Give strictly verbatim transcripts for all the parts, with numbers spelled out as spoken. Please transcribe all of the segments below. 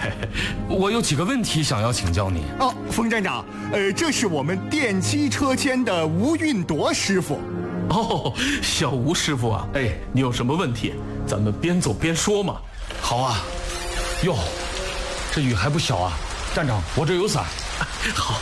我有几个问题想要请教您。 哦，冯站长，呃，这是我们电机车间的吴运铎师傅。 哦，小吴师傅啊，哎，你有什么问题？咱们边走边说嘛。 好啊。哟，这雨还不小啊，站长，我这有伞。 好。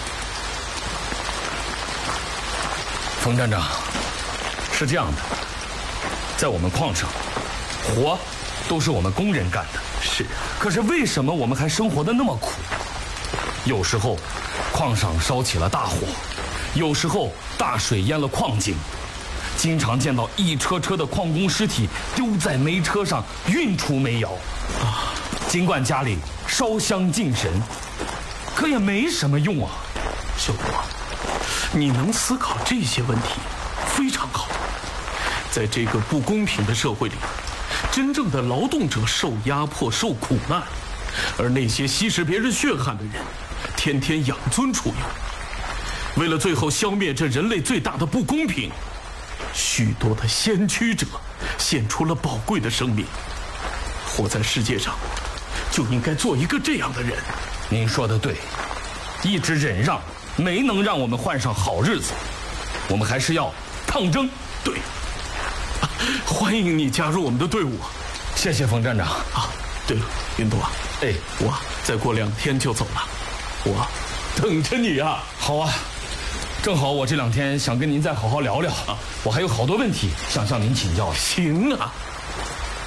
冯站长，是这样的，在我们矿上，活都是我们工人干的。 是。 可是为什么我们还生活得那么苦？有时候，矿上烧起了大火，有时候大水淹了矿井，经常见到一车车的矿工尸体丢在煤车上运出煤窑。啊，尽管家里烧香敬神，可也没什么用啊。 小吴，你能思考这些问题，非常好。在这个不公平的社会里，真正的劳动者受压迫、受苦难，而那些吸食别人血汗的人，天天养尊处优。为了最后消灭这人类最大的不公平，许多的先驱者献出了宝贵的生命。活在世界上，就应该做一个这样的人。 您说的对，一直忍让没能让我们换上好日子，我们还是要抗争。 对，啊，欢迎你加入我们的队伍。 谢谢冯站长。 啊，对了，云朵， 哎， 我再过两天就走了，我等着你啊。 好啊，正好我这两天想跟您再好好聊聊啊，我还有好多问题想向您请教。 行啊。